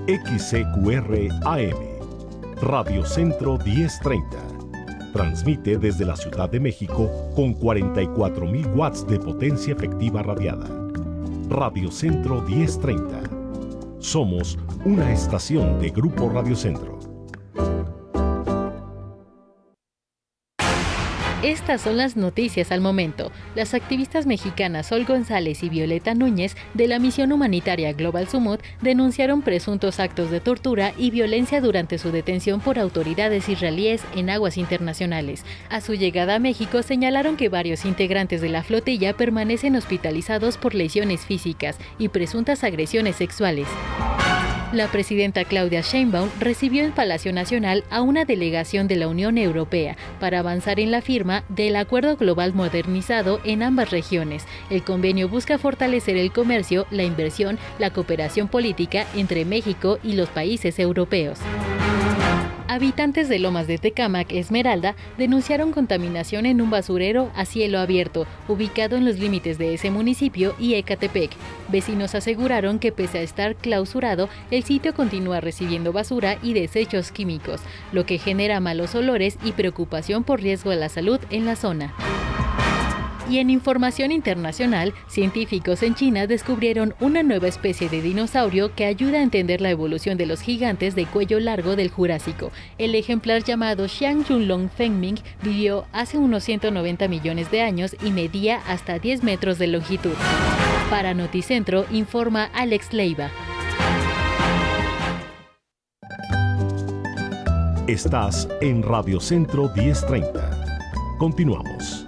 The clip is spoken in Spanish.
XCQR AM, Radio Centro 1030. Transmite desde la Ciudad de México con 44.000 watts de potencia efectiva radiada. Radio Centro 1030. Somos una estación de Grupo Radio Centro. Estas son las noticias al momento. Las activistas mexicanas Sol González y Violeta Núñez de la misión humanitaria Global Sumud denunciaron presuntos actos de tortura y violencia durante su detención por autoridades israelíes en aguas internacionales. A su llegada a México señalaron que varios integrantes de la flotilla permanecen hospitalizados por lesiones físicas y presuntas agresiones sexuales. La presidenta Claudia Sheinbaum recibió en Palacio Nacional a una delegación de la Unión Europea para avanzar en la firma del Acuerdo Global Modernizado en ambas regiones. El convenio busca fortalecer el comercio, la inversión, la cooperación política entre México y los países europeos. Habitantes de Lomas de Tecámac, Esmeralda, denunciaron contaminación en un basurero a cielo abierto, ubicado en los límites de ese municipio y Ecatepec. Vecinos aseguraron que pese a estar clausurado, el sitio continúa recibiendo basura y desechos químicos, lo que genera malos olores y preocupación por riesgo a la salud en la zona. Y en información internacional, científicos en China descubrieron una nueva especie de dinosaurio que ayuda a entender la evolución de los gigantes de cuello largo del Jurásico. El ejemplar llamado Xiang Yunlong Fengming vivió hace unos 190 millones de años y medía hasta 10 metros de longitud. Para Noticentro, informa Alex Leiva. Estás en Radio Centro 1030. Continuamos.